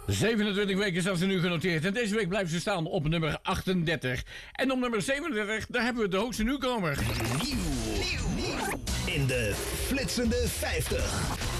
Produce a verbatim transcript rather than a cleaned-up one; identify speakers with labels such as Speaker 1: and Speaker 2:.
Speaker 1: zevenentwintig weken staan ze nu genoteerd. En deze week blijven ze staan op nummer achtendertig. En op nummer zevenendertig, daar hebben we de hoogste nieuwkomer.
Speaker 2: Nieuw. Nieuw. In de flitsende vijftig.